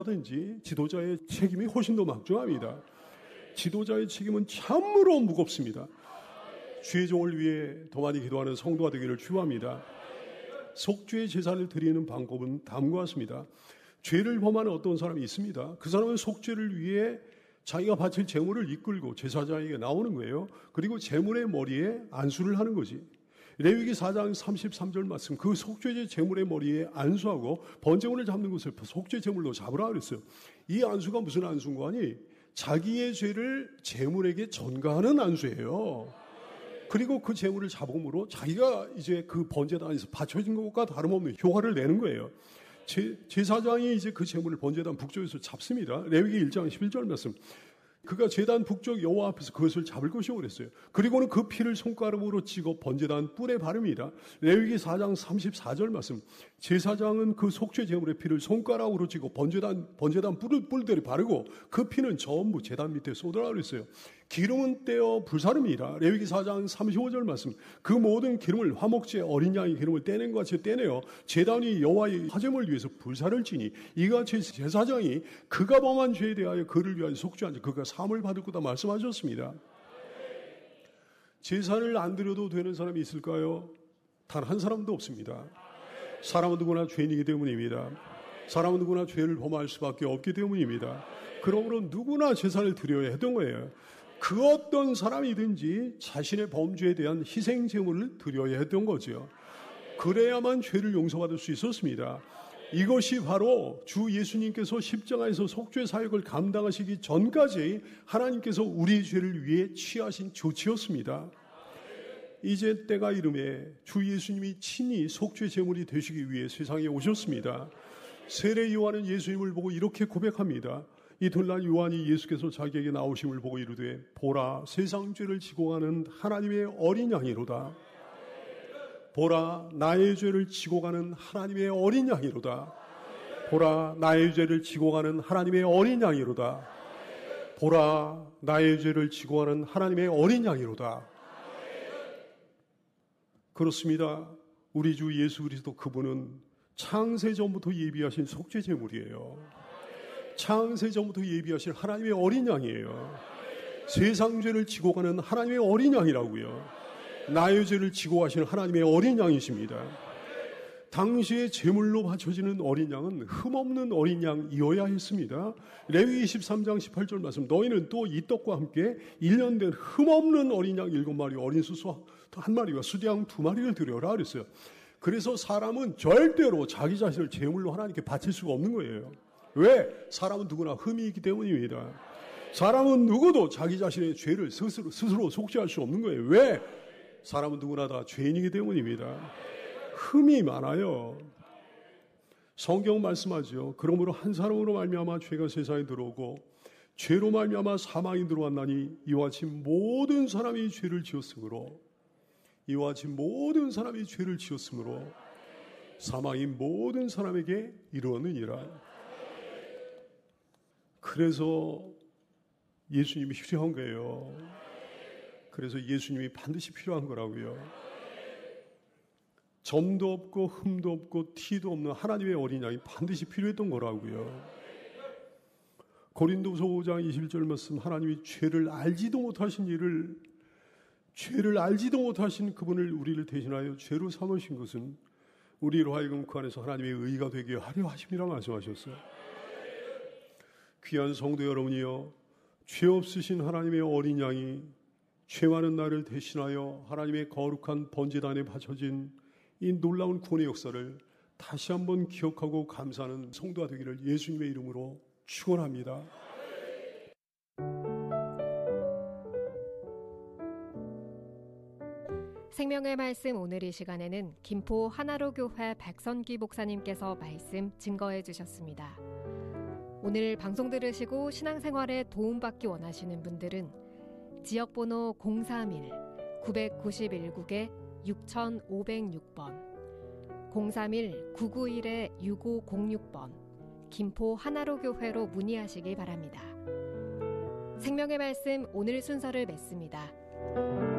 든지 지도자의 책임이 훨씬 더 막중합니다. 지도자의 책임은 참으로 무겁습니다. 죄종을 위해 더 많이 기도하는 성도가 되기를 축원합니다. 속죄의 제사를 드리는 방법은 다음과 같습니다. 죄를 범하는 어떤 사람이 있습니다. 그 사람은 속죄를 위해 자기가 바칠 제물을 이끌고 제사장에게 나오는 거예요. 그리고 제물의 머리에 안수를 하는 거지. 레위기 4장 33절 말씀, 그 속죄제 제물의 머리에 안수하고 번제물을 잡는 것을 속죄 제물로 잡으라 그랬어요. 이 안수가 무슨 안수인가 하니 자기의 죄를 제물에게 전가하는 안수예요. 그리고 그 제물을 잡음으로 자기가 이제 그 번제단에서 바쳐진 것과 다름없는 효과를 내는 거예요. 제사장이 이제 그 제물을 번제단 북쪽에서 잡습니다. 레위기 1장 11절 말씀. 그가 제단 북쪽 여호와 앞에서 그것을 잡을 것이오 그랬어요. 그리고는 그 피를 손가락으로 찍어 번제단 뿔에 바릅니다. 레위기 4장 34절 말씀. 제사장은 그 속죄 제물의 피를 손가락으로 찍어 번제단 뿔대를 바르고 그 피는 전부 제단 밑에 쏟으라 그랬어요. 기름은 떼어 불사릅니다. 레위기 4장 35절 말씀. 그 모든 기름을 화목제 어린 양의 기름을 떼낸 것 같이 떼내어 제단이 여호와의 화제물을 위해서 불사를 지니 이같이 제사장이 그가 범한 죄에 대하여 그를 위하여 속죄한 자 그가 사함을 받을 거다 말씀하셨습니다. 제사를 안 드려도 되는 사람이 있을까요? 단 한 사람도 없습니다. 사람은 누구나 죄인이기 때문입니다. 사람은 누구나 죄를 범할 수밖에 없기 때문입니다. 그러므로 누구나 제사를 드려야 했던 거예요. 그 어떤 사람이든지 자신의 범죄에 대한 희생 제물을 드려야 했던 거죠. 그래야만 죄를 용서받을 수 있었습니다. 이것이 바로 주 예수님께서 십자가에서 속죄 사역을 감당하시기 전까지 하나님께서 우리의 죄를 위해 취하신 조치였습니다. 이제 때가 이름에 주 예수님이 친히 속죄 제물이 되시기 위해 세상에 오셨습니다. 세례 요한은 예수님을 보고 이렇게 고백합니다. 이튿날 요한이 예수께서 자기에게 나오심을 보고 이르되 보라 세상 죄를 지고 가는 하나님의 어린 양이로다. 보라 나의 죄를 지고 가는 하나님의 어린 양이로다. 보라 나의 죄를 지고 가는 하나님의 어린 양이로다. 보라 나의 죄를 지고 가는 하나님의 어린 양이로다. 그렇습니다. 우리 주 예수 그리스도 그분은 창세전부터 예비하신 속죄 제물이에요. 창세전부터 예비하신 하나님의 어린 양이에요. 세상 죄를 지고 가는 하나님의 어린 양이라고요. 나의 죄를 지고 가시는 하나님의 어린 양이십니다. 당시에 제물로 바쳐지는 어린 양은 흠없는 어린 양이어야 했습니다. 레위기 23장 18절 말씀 너희는 또 이 떡과 함께 1년 된 흠없는 어린 양 7마리 어린 수수 1마리와 수양 2마리를 드려라 그랬어요. 그래서 사람은 절대로 자기 자신을 제물로 하나님께 바칠 수가 없는 거예요. 왜? 사람은 누구나 흠이 있기 때문입니다. 사람은 누구도 자기 자신의 죄를 스스로 속죄할 수 없는 거예요. 왜? 사람은 누구나 다 죄인이기 때문입니다. 흠이 많아요. 성경 말씀하죠. 그러므로 한 사람으로 말미암아 죄가 세상에 들어오고 죄로 말미암아 사망이 들어왔나니 이와 같이 모든 사람이 죄를 지었으므로 사망이 모든 사람에게 이르렀느니라. 그래서 예수님이 필요한 거예요. 그래서 예수님이 반드시 필요한 거라고요. 점도 없고 흠도 없고 티도 없는 하나님의 어린 양이 반드시 필요했던 거라고요. 고린도후서 5장 21절 말씀 하나님이 죄를 알지도 못하신 그분을 우리를 대신하여 죄로 삼으신 것은 우리로 하여금 그 안에서 하나님의 의가 되게 하려 하심이라 말씀하셨어요. 귀한 성도 여러분이여, 죄 없으신 하나님의 어린 양이 죄 많은 나를 대신하여 하나님의 거룩한 번제단에 바쳐진 이 놀라운 구원의 역사를 다시 한번 기억하고 감사하는 성도가 되기를 예수님의 이름으로 축원합니다. 생명의 말씀 오늘 이 시간에는 김포 하나로교회 백선기 목사님께서 말씀 증거해 주셨습니다. 오늘 방송 들으시고 신앙생활에 도움받기 원하시는 분들은 지역번호 031-991국에 6506번 031-991-6506번 김포 하나로교회로 문의하시기 바랍니다. 생명의 말씀 오늘 순서를 맺습니다.